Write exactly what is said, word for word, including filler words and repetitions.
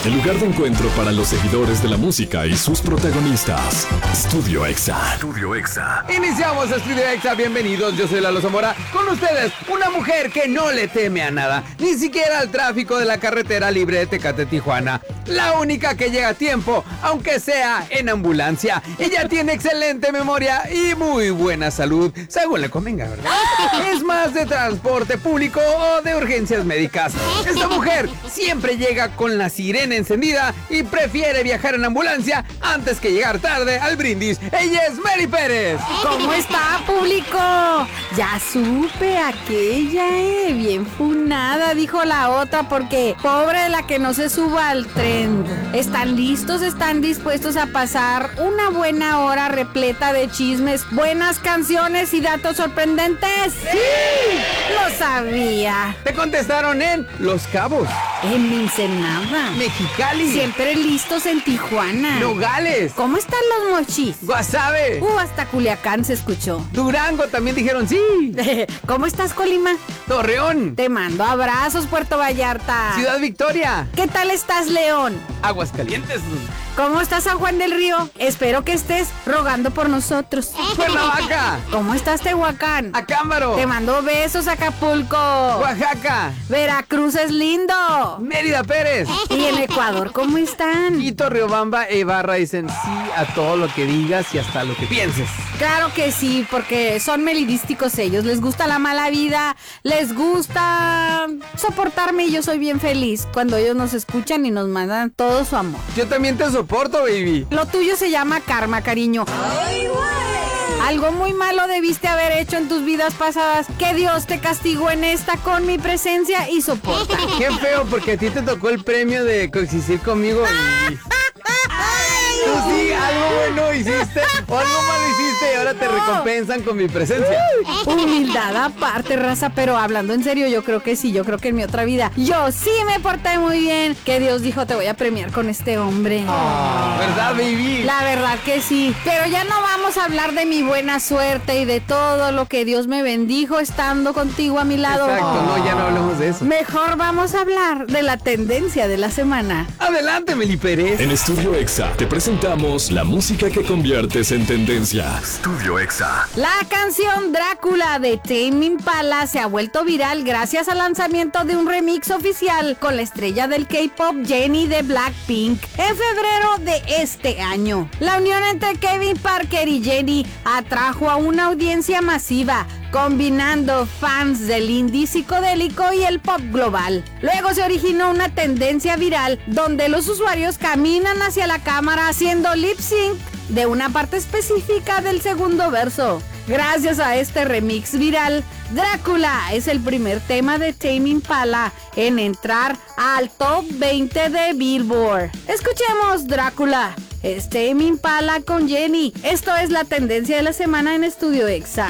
el lugar de encuentro para los seguidores de la música y sus protagonistas. Estudio Exa. Estudio Exa. Iniciamos Estudio Exa, bienvenidos, yo soy Lalo Zamora. Con ustedes, una mujer que no le teme a nada, ni siquiera al tráfico de la carretera libre de Tecate-Tijuana. La única que llega a tiempo, aunque sea en ambulancia. Ella tiene excelente memoria y muy buena salud, según le convenga, ¿verdad? Es más de transporte público o de urgencias médicas. Esta mujer siempre llega con la sirena encendida y prefiere viajar en ambulancia antes que llegar tarde al brindis. Ella es Mary Pérez. ¿Cómo está, público? Ya supe, aquella, eh, bien funada, dijo la otra, porque pobre la que no se suba al tren. ¿Están listos? ¿Están dispuestos a pasar una buena hora repleta de chismes, buenas canciones y datos sorprendentes? ¡Sí! Lo sabía. Te contestaron en Los Cabos, En Ensenada, Mexicali, siempre listos en Tijuana, Nogales, ¿cómo están los mochis? Guasave, Uh, hasta Culiacán se escuchó. Durango también dijeron sí, ¿Cómo estás, Colima? Torreón, Te mando abrazos, Puerto Vallarta. Ciudad Victoria, ¿Qué tal estás, León? Aguascalientes, ¿Cómo estás, San Juan del Río? Espero que estés rogando por nosotros. Cuernavaca, ¿Cómo estás, Tehuacán? Acámbaro, Te mando besos, Acapulco. Oaxaca, Veracruz es lindo. Mérida Pérez, ¿Y en Ecuador cómo están? Quito, Riobamba e Ibarra dicen sí a todo lo que digas y hasta lo que pienses. Claro que sí, porque son melidísticos ellos. Les gusta la mala vida, les gusta soportarme y yo soy bien feliz cuando ellos nos escuchan y nos mandan todo su amor. Yo también te soporto, baby. Lo tuyo se llama karma, cariño. ¡Ay, güey! Algo muy malo debiste haber hecho en tus vidas pasadas, que Dios te castigó en esta con mi presencia y soporta. Qué feo, porque a ti te tocó el premio de coexistir conmigo y... Tú sí, algo bueno hiciste o algo malo hiciste y ahora te recompensan con mi presencia. Humildad aparte, raza, pero hablando en serio, yo creo que sí, yo creo que en mi otra vida yo sí me porté muy bien, que Dios dijo te voy a premiar con este hombre. Oh, ¿verdad, baby? La verdad que sí, pero ya no vamos a hablar de mi buena suerte y de todo lo que Dios me bendijo estando contigo a mi lado. Exacto, no, ya no hablemos de eso. Mejor vamos a hablar de la tendencia de la semana. Adelante, Meli Pérez. En Estudio Exa te presentamos la música que conviertes en tendencia. Estudio Exa. La canción Drácula de Tame Impala se ha vuelto viral gracias al lanzamiento de un remix oficial con la estrella del K-pop Jennie de Blackpink en febrero de este año. La unión entre Kevin Parker y Jennie atrajo a una audiencia masiva, combinando fans del indie psicodélico y el pop global. Luego se originó una tendencia viral donde los usuarios caminan hacia la cámara haciendo lip sync de una parte específica del segundo verso. Gracias a este remix viral, Drácula es el primer tema de Tame Impala en entrar al top veinte de Billboard. Escuchemos Drácula. Es Tame Impala con Jennie. Esto es la tendencia de la semana en Estudio Exa.